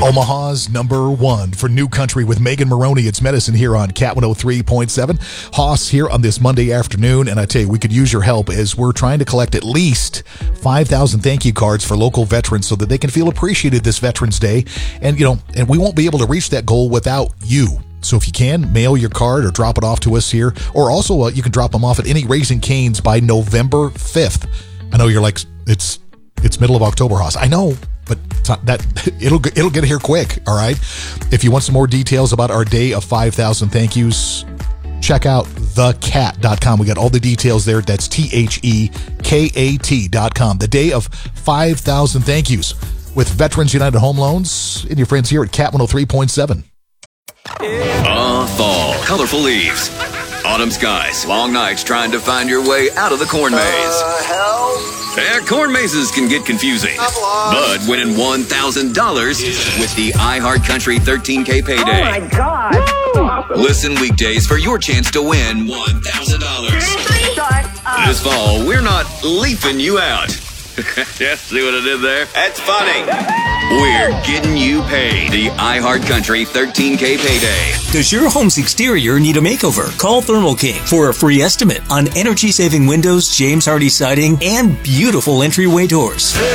Omaha's number one for New Country with Megan Maroney. It's Medicine here on Cat 103.7. Hoss here on this Monday afternoon, and I tell you, we could use your help as we're trying to collect at least 5,000 thank you cards for local veterans so that they can feel appreciated this Veterans Day. And, and we won't be able to reach that goal without you. So if you can, mail your card or drop it off to us here. Or also, you can drop them off at any Raising Cane's by November 5th. I know you're like, it's middle of October, Hoss. I know. But it's not that it'll get here quick, all right? If you want some more details about our day of 5,000 thank yous, check out thecat.com. We got all the details there. That's THEKAT.com. The day of 5,000 thank yous with Veterans United Home Loans and your friends here at Cat 103.7. Fall. Colorful leaves. Autumn skies. Long nights trying to find your way out of the corn maze. Yeah, corn mazes can get confusing. But winning $1,000 with the iHeartCountry 13K payday. Oh my God! Woo! Listen weekdays for your chance to win $1,000. This fall, we're not leafing you out. Yeah, see what I did there? That's funny. We're getting you paid. The iHeartCountry 13K payday. Does your home's exterior need a makeover? Call Thermal King for a free estimate on energy-saving windows, James Hardy siding, and beautiful entryway doors.